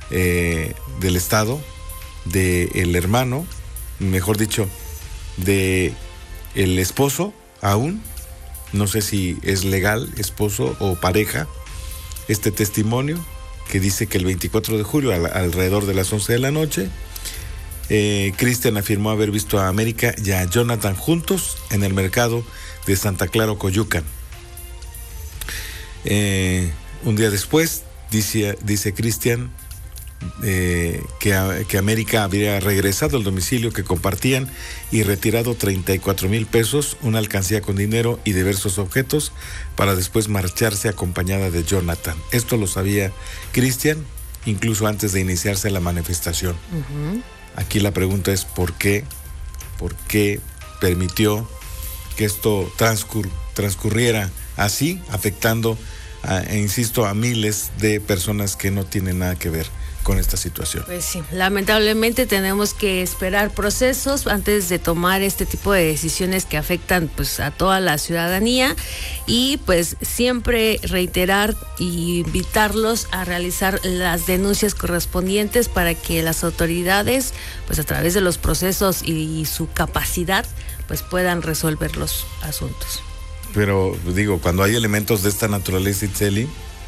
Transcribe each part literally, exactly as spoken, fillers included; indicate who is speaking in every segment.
Speaker 1: eh, del Estado, del hermano, mejor dicho, de el esposo aún, no sé si es legal, esposo o pareja, este testimonio que dice que el veinticuatro de julio, al, alrededor de las once de la noche, eh, Cristian afirmó haber visto a América y a Jonathan juntos en el mercado de Santa Clara, Coyucan. Eh, un día después, dice, dice Cristian, Eh, que, que América habría regresado al domicilio que compartían y retirado treinta y cuatro mil pesos, una alcancía con dinero y diversos objetos, para después marcharse acompañada de Jonathan. Esto lo sabía Cristian incluso antes de iniciarse la manifestación. Uh-huh. Aquí la pregunta es ¿por qué? ¿Por qué permitió que esto transcur, transcurriera así, afectando, a, e insisto, a miles de personas que no tienen nada que ver con esta situación?
Speaker 2: Pues sí, lamentablemente tenemos que esperar procesos antes de tomar este tipo de decisiones que afectan pues a toda la ciudadanía, y pues siempre reiterar y invitarlos a realizar las denuncias correspondientes para que las autoridades pues a través de los procesos y, y su capacidad pues puedan resolver los asuntos.
Speaker 1: Pero digo, cuando hay elementos de esta naturaleza, Itzeli,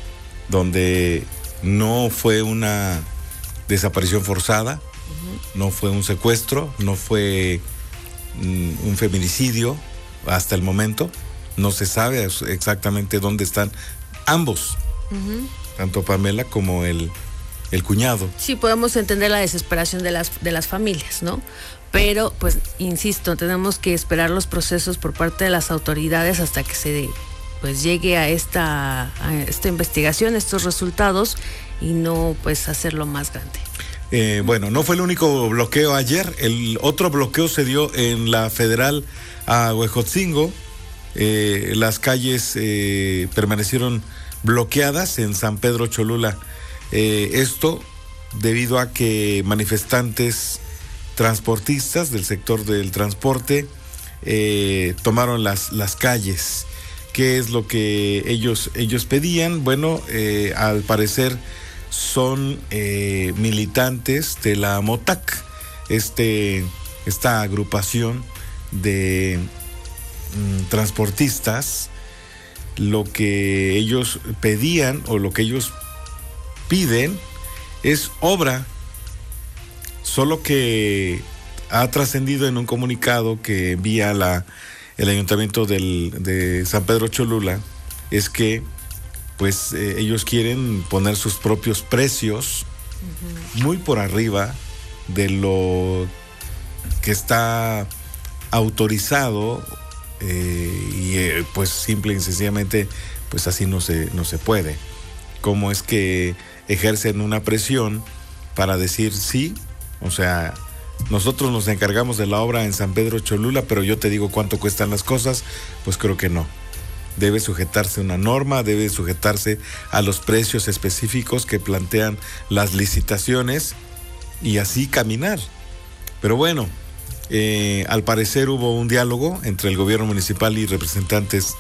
Speaker 1: donde no fue una desaparición forzada, uh-huh. no fue un secuestro, no fue mm, un feminicidio hasta el momento, no se sabe exactamente dónde están ambos, uh-huh. tanto Pamela como el, el cuñado.
Speaker 2: Sí, podemos entender la desesperación de las, de las familias, ¿no? Pero, pues, insisto, tenemos que esperar los procesos por parte de las autoridades hasta que se dé, pues llegue a esta, a esta investigación, estos resultados, y no pues hacerlo más grande.
Speaker 1: Eh, bueno, no fue el único bloqueo ayer. El otro bloqueo se dio en la Federal a Huejotzingo. Eh, las calles eh, permanecieron bloqueadas en San Pedro Cholula. Eh, esto debido a que manifestantes transportistas del sector del transporte eh, tomaron las, las calles. ¿Qué es lo que ellos, ellos pedían? Bueno, eh, al parecer son eh, militantes de la MOTAC, este, esta agrupación de mm, transportistas. Lo que ellos pedían o lo que ellos piden es obra, solo que ha trascendido en un comunicado que envía la el ayuntamiento del, de San Pedro Cholula, es que pues eh, ellos quieren poner sus propios precios uh-huh. muy por arriba de lo que está autorizado eh, y eh, pues simple y sencillamente pues así no se, no se puede. ¿Cómo es que ejercen una presión para decir sí? O sea, nosotros nos encargamos de la obra en San Pedro Cholula, pero yo te digo cuánto cuestan las cosas. Pues creo que no. Debe sujetarse a una norma, debe sujetarse a los precios específicos que plantean las licitaciones y así caminar. Pero bueno, eh, al parecer hubo un diálogo entre el gobierno municipal y representantes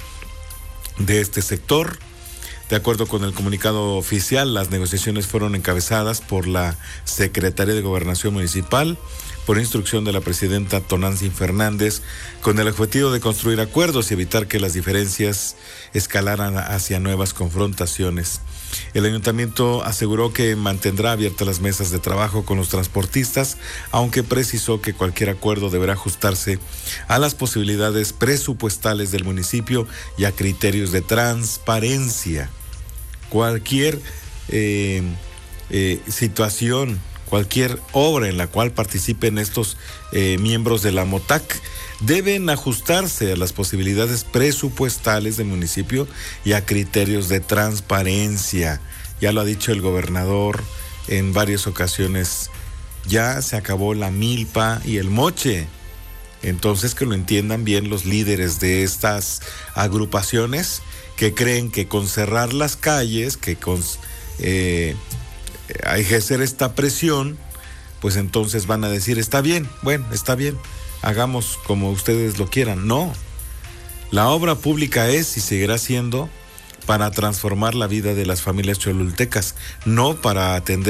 Speaker 1: de este sector. De acuerdo con el comunicado oficial, las negociaciones fueron encabezadas por la Secretaría de Gobernación Municipal, por instrucción de la presidenta Tonantzin Fernández, con el objetivo de construir acuerdos y evitar que las diferencias escalaran hacia nuevas confrontaciones. El ayuntamiento aseguró que mantendrá abiertas las mesas de trabajo con los transportistas, aunque precisó que cualquier acuerdo deberá ajustarse a las posibilidades presupuestales del municipio y a criterios de transparencia. Cualquier eh, eh, situación, cualquier obra en la cual participen estos eh, miembros de la MOTAC deben ajustarse a las posibilidades presupuestales del municipio y a criterios de transparencia. Ya lo ha dicho el gobernador en varias ocasiones, ya se acabó la milpa y el moche. Entonces que lo entiendan bien los líderes de estas agrupaciones que creen que con cerrar las calles, que con eh, ejercer esta presión, pues entonces van a decir, está bien, bueno, está bien, hagamos como ustedes lo quieran. No, la obra pública es y seguirá siendo para transformar la vida de las familias cholultecas, no para atender